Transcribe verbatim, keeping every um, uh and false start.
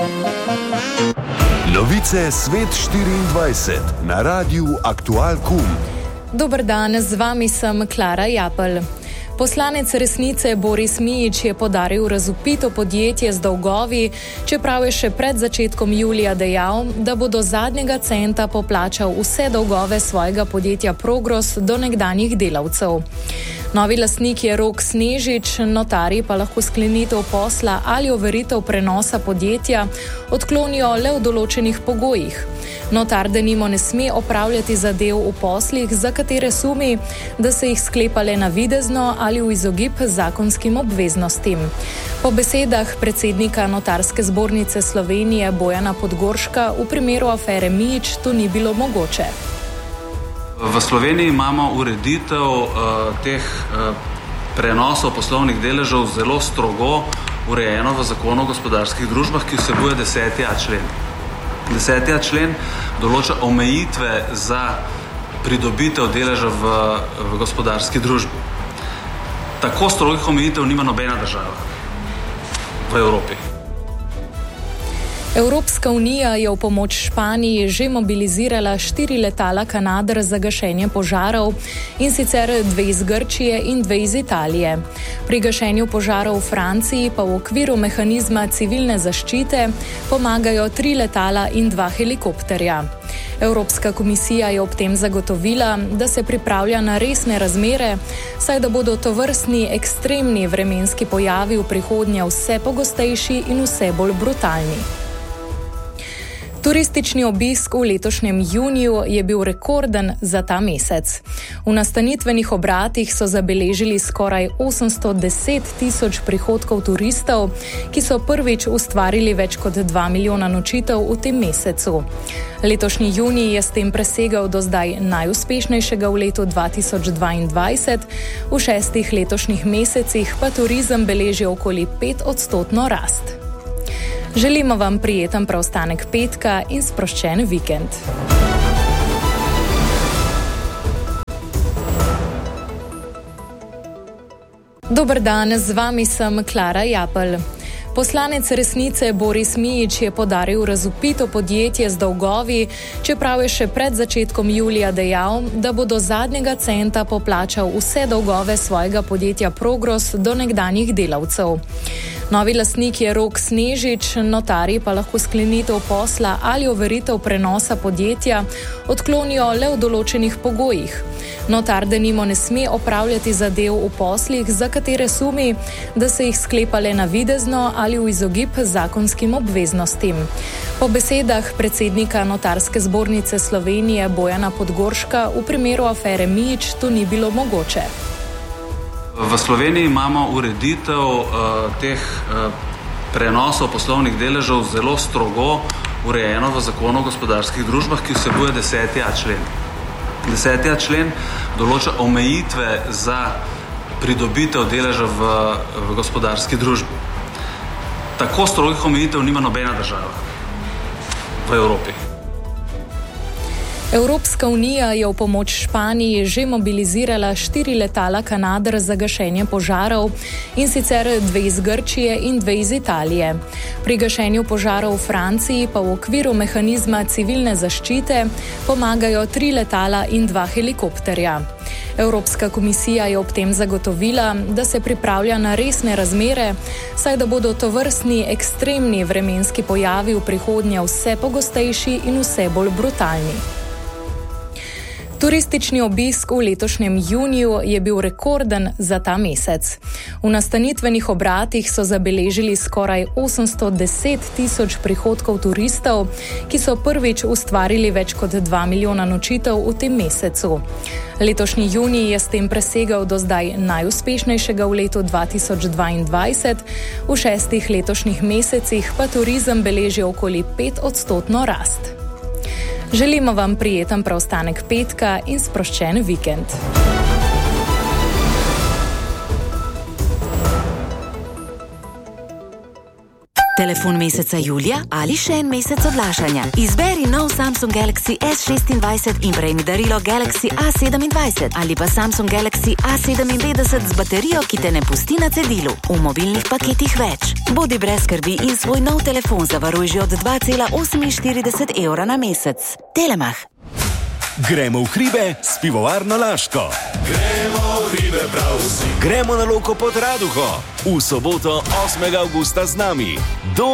Novice Svet štiriindvajset na radiju Aktual Kum. Dober dan, z vami sem Klara Japelj. Poslanec Resnice Boris Mijić je podaril razvpito podjetje z dolgovi, čeprav je še pred začetkom julija dejal, da bo do zadnjega centa poplačal vse dolgove svojega podjetja Progros do nekdanjih delavcev. Novi lastnik je Rok Snežič, notarji pa lahko sklenitev posla ali overitev prenosa podjetja odklonijo le v določenih pogojih. Notar denimo ne sme opravljati zadev v poslih, za katere sumi, da se jih sklepa le navidezno ali v izogib zakonskim obveznostim. Po besedah predsednika Notarske zbornice Slovenije Bojana Podgorška v primeru afere Mijić to ni bilo mogoče. V Sloveniji imamo ureditev uh, teh uh, prenosov poslovnih deležev zelo strogo urejeno v zakonu o gospodarskih družbah, ki vsebuje deseti a člen. deseti a člen določa omejitve za pridobitev deleža v, v gospodarski družbi. Tako strogih omejitev nima nobena država v Evropi. Evropska unija je v pomoč Španiji že mobilizirala štiri letala Canadair za gašenje požarov, in sicer dve iz Grčije in dve iz Italije. Pri gašenju požarov v Franciji pa v okviru mehanizma civilne zaščite pomagajo tri letala in dva helikopterja. Evropska komisija je ob tem zagotovila, da se pripravlja na resne razmere, saj da bodo tovrstni ekstremni vremenski pojavi v prihodnje vse pogostejši in vse bolj brutalni. Turistični obisk v letošnjem juniju je bil rekorden za ta mesec. V nastanitvenih obratih so zabeležili skoraj osemsto deset tisoč prihodkov turistov, ki so prvič ustvarili več kot dva milijona nočitev v tem mesecu. Letošnji junij je s tem presegel do zdaj najuspešnejšega v letu dva tisoč dvaindvajset, v šestih letošnjih mesecih pa turizem beleži okoli pet odstotno rast. Želimo vam prijeten preostanek petka in sproščen vikend. Dober dan, z vami sem Klara Japelj. Poslanec Resnice Boris Mijić je podaril razvpito podjetje z dolgovi, čeprav je še pred začetkom julija dejal, da bo do zadnjega centa poplačal vse dolgove svojega podjetja Progros do nekdanjih delavcev. Novi lastnik je Rok Snežič, notarji pa lahko sklenitev posla ali overitev prenosa podjetja odklonijo le v določenih pogojih. Notar denimo ne sme opravljati zadev v poslih, za katere sumi, da se jih sklepa le navidezno ali v izogib zakonskim obveznostim. Po besedah predsednika Notarske zbornice Slovenije Bojana Podgorška v primeru afere Mijić to ni bilo mogoče. V Sloveniji imamo ureditev uh, teh uh, prenosov poslovnih deležev zelo strogo urejeno v zakonu o gospodarskih družbah, ki vsebuje deseti a člen. deseti a člen določa omejitve za pridobitev deleža v, v gospodarski družbi. Tako strogih omejitev nima nobena država v Evropi. Evropska unija je v pomoč Španiji že mobilizirala štiri letala Canadair za gašenje požarov, in sicer dve iz Grčije in dve iz Italije. Pri gašenju požarov v Franciji pa v okviru mehanizma civilne zaščite pomagajo tri letala in dva helikopterja. Evropska komisija je ob tem zagotovila, da se pripravlja na resne razmere, saj da bodo tovrstni ekstremni vremenski pojavi v prihodnje vse pogostejši in vse bolj brutalni. Turistični obisk v letošnjem juniju je bil rekorden za ta mesec. V nastanitvenih obratih so zabeležili skoraj osemsto deset tisoč prihodkov turistov, ki so prvič ustvarili več kot dva milijona nočitev v tem mesecu. Letošnji junij je s tem presegel do zdaj najuspešnejšega v letu dva tisoč dvaindvajset, v šestih letošnjih mesecih pa turizem beleži okoli pet odstotno rast. Želimo vam prijeten preostanek petka in sproščen vikend. telefon meseca julija ali še en mesec odlašanja. Izberi nov Samsung Galaxy S šestindvajset in prejmi darilo Galaxy A sedemindvajset ali pa Samsung Galaxy A sedeminpetdeset z baterijo, ki te ne pusti na cedilu. V mobilnih paketih več. Bodi brez skrbi in svoj nov telefon zavaruj že od dva cela oseminštirideset evra na mesec. Telemach. Gremo v hribe s pivovarno Laško. Gremo v hribe prav vsi. Gremo na Loko pod Raduho. V soboto osmega avgusta z nami. Do